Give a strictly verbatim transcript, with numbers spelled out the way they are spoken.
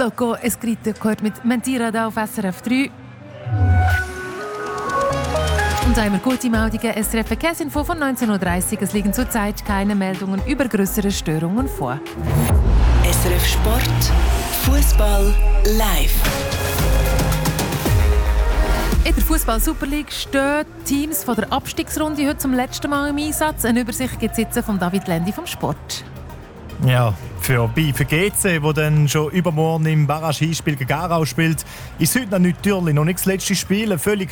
Loco Escrito gehört mit Mentira da auf S R F drei. Und da haben wir gute Meldungen. S R F Verkehrsinfo von neunzehn Uhr dreißig. Es liegen zurzeit keine Meldungen über größere Störungen vor. S R F Sport, Fußball live. In der Fußball-Super League stehen Teams von der Abstiegsrunde heute zum letzten Mal im Einsatz. Eine Übersicht gibt es jetzt von David Lendi vom Sport. Ja, für, für G C, wo dann schon übermorgen im Barrage-Hinspiel gegen Aarau spielt, ist heute natürlich noch nicht das letzte Spiel. Eine völlig